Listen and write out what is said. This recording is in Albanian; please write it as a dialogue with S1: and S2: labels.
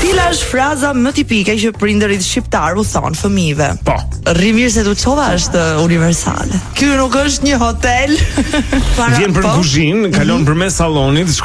S1: Cila është fraza më tipike që prindërit shqiptar u thon fëmijëve?
S2: Po.
S1: Rri mirë se tu çova është universale. Ky nuk është një hotel.
S2: Vjen për kuzhinë, kalon përmes sallonit,